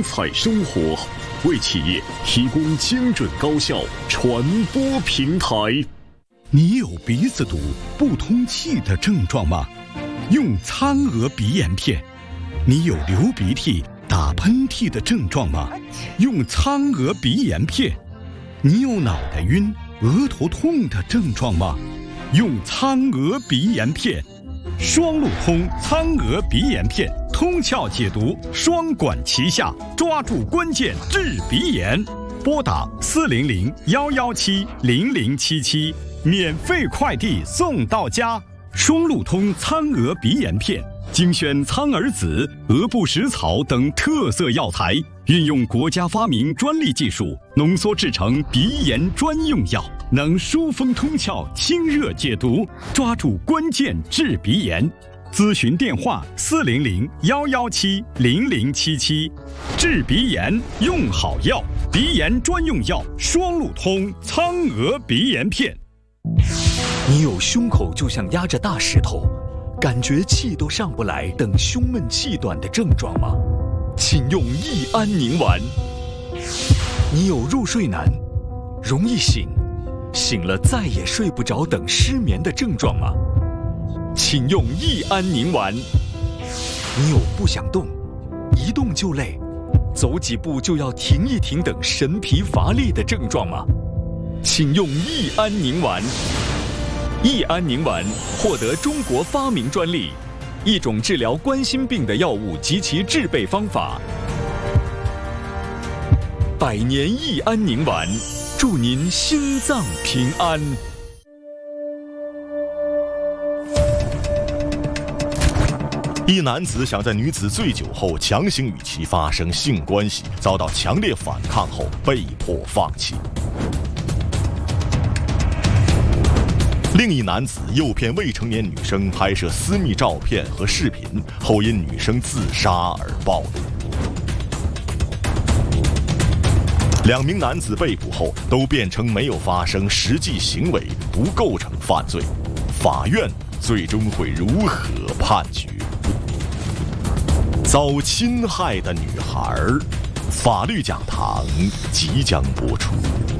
精彩生活，为企业提供精准高效传播平台。 你有鼻子堵、不通气的症状吗？用苍娥鼻炎片。你有流鼻涕、打喷嚏的症状吗？用苍娥鼻炎片。你有脑袋晕、额头痛的症状吗？用苍娥鼻炎片。双路通苍娥鼻炎片，通窍解毒，双管齐下，抓住关键治鼻炎。拨打400-117-0077，免费快递送到家。双路通苍娥鼻炎片，精选苍耳子、鹅不食草等特色药材，运用国家发明专利技术，浓缩制成鼻炎专用药，能疏风通窍、清热解毒，抓住关键治鼻炎。咨询电话400-117-0077。治鼻炎用好药，鼻炎专用药双路通苍娥鼻炎片。 你有胸口就像压着大石头，感觉气都上不来等胸闷气短的症状吗？请用益安宁丸。你有入睡难、容易醒了再也睡不着等失眠的症状吗？请用益安宁丸。你有不想动、一动就累、走几步就要停一停等神疲乏力的症状吗？请用益安宁丸。益安宁丸获得中国发明专利，一种治疗冠心病的药物及其制备方法。100年益安宁丸，祝您心脏平安。 一男子想在女子醉酒后强行与其发生性关系，遭到强烈反抗后被迫放弃。另一男子诱骗未成年女生拍摄私密照片和视频，后因女生自杀而暴露。2名男子被捕后都辩称没有发生实际行为，不构成犯罪。法院最终会如何判决？遭侵害的女孩，法律讲堂即将播出。